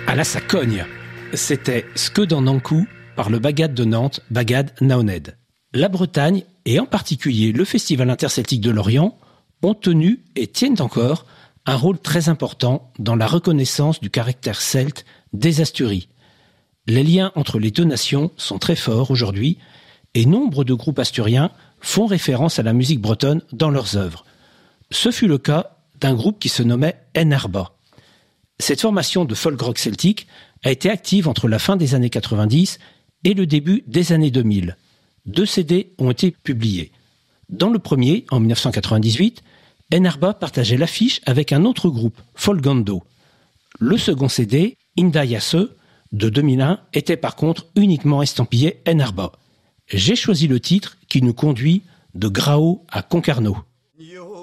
Ah là, ça cogne. C'était Skeudan Nankou par le Bagad de Nantes, Bagad Naoned. La Bretagne, et en particulier le Festival interceltique de Lorient, ont tenu et tiennent encore un rôle très important dans la reconnaissance du caractère celte des Asturies. Les liens entre les deux nations sont très forts aujourd'hui et nombre de groupes asturiens font référence à la musique bretonne dans leurs œuvres. Ce fut le cas d'un groupe qui se nommait Enarba. Cette formation de folk rock celtique a été active entre la fin des années 90 et le début des années 2000. 2 CD ont été publiés. Dans le premier, en 1998, Enarba partageait l'affiche avec un autre groupe, Folgando. Le second CD, Indayase, de 2001, était par contre uniquement estampillé Enarba. J'ai choisi le titre qui nous conduit de Grao à Concarneau.